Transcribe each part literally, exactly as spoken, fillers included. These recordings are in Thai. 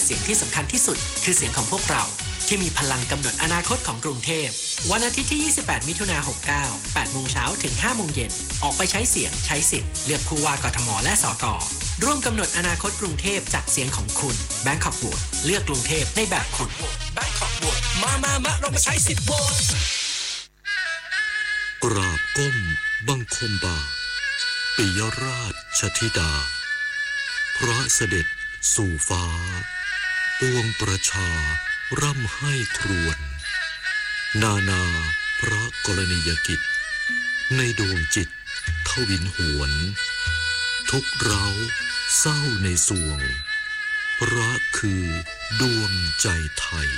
เสียงที่สำคัญที่สุดคือเสียงของพวกเราที่มีพลังกำหนดอนาคตของกรุงเทพวันอาทิตย์ที่ยี่สิบแปดมิถุนายนหกเก้า แปดโมงเช้าถึงห้าโมงเย็นออกไปใช้เสียงใช้สิทธิ์เลือกผู้ว่ากทมและสกร่วมกำหนดอนาคตกรุงเทพจากเสียงของคุณ Bangkok Vote เลือกกรุงเทพในแบบคุณ Bangkok Vote มามามาเรามาใช้สิทธิ์โหวตกราบก้มบังคมบาปิยราชธิดาพระเสด็จสู่ฟ้าปวงประชาร่ำให้ครวญนานาพระกรณียกิจในดวงจิตทวินหวนทุกเร้าเศร้าในสวงพระคือดวงใจไทย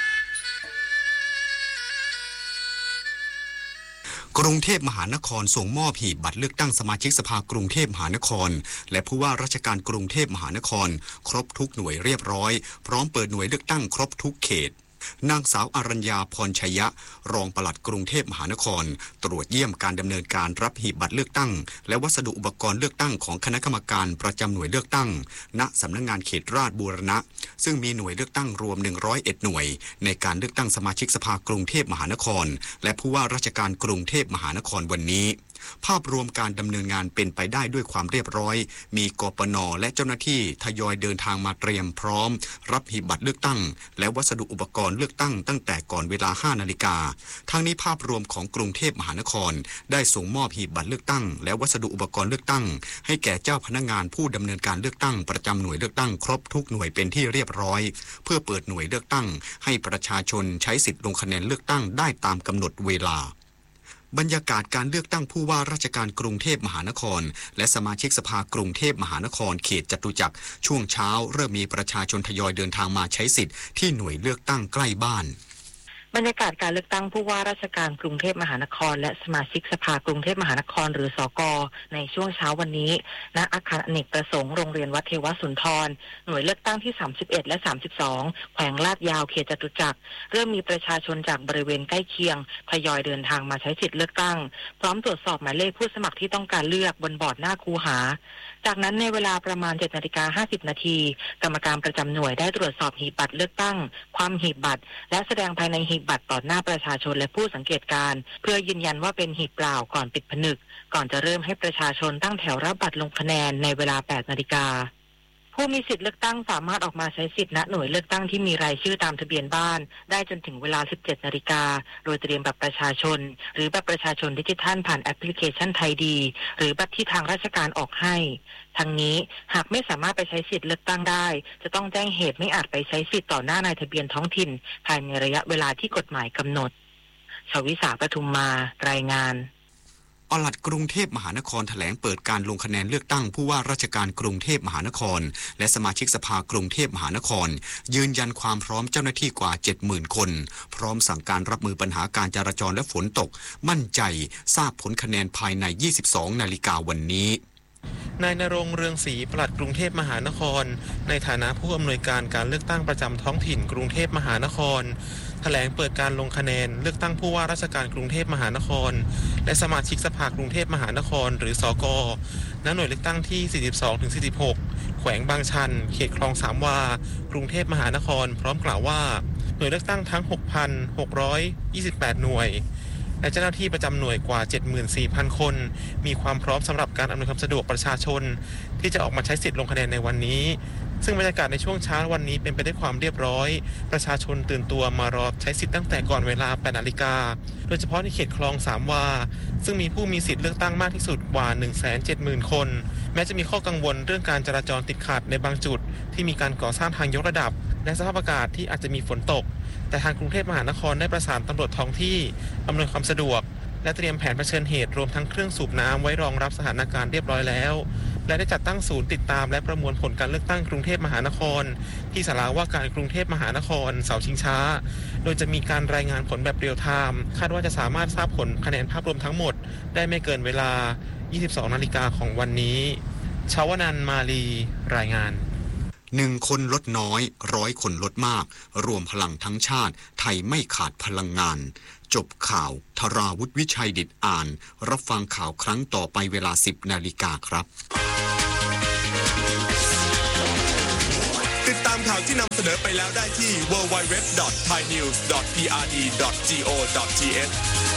กรุงเทพมหานครส่งมอบหีบบัตรเลือกตั้งสมาชิกสภากรุงเทพมหานครและผู้ว่าราชการกรุงเทพมหานครครบทุกหน่วยเรียบร้อยพร้อมเปิดหน่วยเลือกตั้งครบทุกเขตนางสาวอรัญญาพรชัยยะรองปลัดกรุงเทพมหานครตรวจเยี่ยมการดำเนินการรับหีบบัตรเลือกตั้งและวัสดุอุปกรณ์เลือกตั้งของคณะกรรมการประจำหน่วยเลือกตั้งณสำนักงานเขตราชบูรณะซึ่งมีหน่วยเลือกตั้งรวมหนึ่งร้อยเอ็ดหน่วยในการเลือกตั้งสมาชิกสภากรุงเทพมหานครและผู้ว่าราชการกรุงเทพมหานครวันนี้ภาพรวมการดำเนินงานเป็นไปได้ด้วยความเรียบร้อยมีกปน.และเจ้าหน้าที่ทยอยเดินทางมาเตรียมพร้อมรับหีบบัตรเลือกตั้งและวัสดุอุปกรณ์เลือกตั้งตั้งแต่ก่อนเวลาห้านาฬิกาทั้งนี้ภาพรวมของกรุงเทพมหานครได้ส่งมอบหีบบัตรเลือกตั้งและวัสดุอุปกรณ์เลือกตั้งให้แก่เจ้าพนักงานผู้ดำเนินการเลือกตั้งประจำหน่วยเลือกตั้งครบทุกหน่วยเป็นที่เรียบร้อยเพื่อเปิดหน่วยเลือกตั้งให้ประชาชนใช้สิทธิ์ลงคะแนนเลือกตั้งได้ตามกำหนดเวลาบรรยากาศการเลือกตั้งผู้ว่าราชการกรุงเทพมหานครและสมาชิกสภากรุงเทพมหานครเขตจตุจักรช่วงเช้าเริ่มมีประชาชนทยอยเดินทางมาใช้สิทธิ์ที่หน่วยเลือกตั้งใกล้บ้านบรรยากาศการเลือกตั้งผู้ว่าราชการกรุงเทพมหานครและสมาชิกสภากรุงเทพมหานครหรือสกในช่วงเช้าวันนี้ณอาคารอเนกประสงค์โรงเรียนวัดเทวสุนทรหน่วยเลือกตั้งที่สามสิบเอ็ดและสามสิบสองแขวงลาดยาวเขตจตุจักรเริ่มมีประชาชนจากบริเวณใกล้เคียงทยอยเดินทางมาใช้สิทธิ์เลือกตั้งพร้อมตรวจสอบหมายเลขผู้สมัครที่ต้องการเลือกบนบอร์ดหน้าคูหาจากนั้นในเวลาประมาณ เจ็ดนาฬิกาห้าสิบนาทีกรรมการประจำหน่วยได้ตรวจสอบหีบบัตรเลือกตั้งความหีบบัตรและแสดงภายในหีบบัตรต่อหน้าประชาชนและผู้สังเกตการณ์เพื่อยืนยันว่าเป็นหีบเปล่าก่อนปิดผนึกก่อนจะเริ่มให้ประชาชนตั้งแถวรับบัตรลงคะแนนในเวลา แปดนาฬิกาผู้มีสิทธิ์เลือกตั้งสามารถออกมาใช้สิทธิ์ณหน่วยเลือกตั้งที่มีรายชื่อตามทะเบียนบ้านได้จนถึงเวลา สิบเจ็ดนาฬิกาโดยเตรียมบัตรประชาชนหรือบัตรประชาชนดิจิทัลผ่านแอปพลิเคชันไทยดีหรือบัตรที่ทางราชการออกให้ทั้งนี้หากไม่สามารถไปใช้สิทธิ์เลือกตั้งได้จะต้องแจ้งเหตุไม่อาจไปใช้สิทธิ์ต่อหน้านายทะเบียนท้องถิ่นภายในระยะเวลาที่กฎหมายกำหนดชวิสาปทุมมารายงานปลัดกรุงเทพมหานครแถลงเปิดการลงคะแนนเลือกตั้งผู้ว่าราชการกรุงเทพมหานครและสมาชิกสภากรุงเทพมหานครยืนยันความพร้อมเจ้าหน้าที่กว่า เจ็ดหมื่น คนพร้อมสั่งการรับมือปัญหาการจราจรและฝนตกมั่นใจทราบผลคะแนนภายในยี่สิบสองนาฬิกาวันนี้นายณรงค์เรืองศรีปลัดกรุงเทพมหานครในฐานะผู้อำนวยการการเลือกตั้งประจำท้องถิ่นกรุงเทพมหานครแถลงเปิดการลงคะแนนเลือกตั้งผู้ว่าราชการกรุงเทพมหานครและสมาชิกสภากรุงเทพมหานครหรือสกณหน่วยเลือกตั้งที่ สี่สิบสองถึงสี่สิบหก แขวงบางชันเขตคลองสามวากรุงเทพมหานครพร้อมกล่าวว่าหน่วยเลือกตั้งทั้ง หกพันหกร้อยยี่สิบแปด หน่วยและเจ้าหน้าที่ประจำหน่วยกว่า เจ็ดหมื่นสี่พัน คนมีความพร้อมสำหรับการอำนวยความสะดวกประชาชนที่จะออกมาใช้สิทธิ์ลงคะแนนในวันนี้ซึ่งบรรยากาศในช่วงเช้าวันนี้เป็นไปด้วยความเรียบร้อยประชาชนตื่นตัวมารอใช้สิทธิ์ตั้งแต่ก่อนเวลา แปดนาฬิกาโดยเฉพาะในเขตคลองสามวาซึ่งมีผู้มีสิทธิ์เลือกตั้งมากที่สุดกว่า หนึ่งแสนเจ็ดหมื่น คนแม้จะมีข้อกังวลเรื่องการจราจรติดขัดในบางจุดที่มีการก่อสร้างทางยกระดับและสภาพอากาศที่อาจจะมีฝนตกแต่ทางกรุงเทพมหานครได้ประสานตำรวจท้องที่อำนวยความสะดวกและเตรียมแผนเผชิญเหตุรวมทั้งเครื่องสูบน้ำไว้รองรับสถานการณ์เรียบร้อยแล้วและได้จัดตั้งศูนย์ติดตามและประมวลผลการเลือกตั้งกรุงเทพมหานครที่ศาลาว่าการกรุงเทพมหานครเสาชิงช้าโดยจะมีการรายงานผลแบบเรียลไทม์คาดว่าจะสามารถทราบผลคะแนนภาพรวมทั้งหมดได้ไม่เกินเวลา ยี่สิบสองนาฬิกาของวันนี้ชาวนันท์มาลีรายงานหนึ่งคนลดน้อยร้อยคนลดมากรวมพลังทั้งชาติไทยไม่ขาดพลังงานจบข่าวธราวุฒิวิชัยดิษฐ์อ่านรับฟังข่าวครั้งต่อไปเวลา สิบนาฬิกาครับดตามข่าวที่นำเสนอไปแล้วได้ที่ ดับเบิลยู ดับเบิลยู ดับเบิลยู ดอท ไทยนิวส์ ดอท พี อาร์ ดี ดอท จี โอ ดอท ที เอช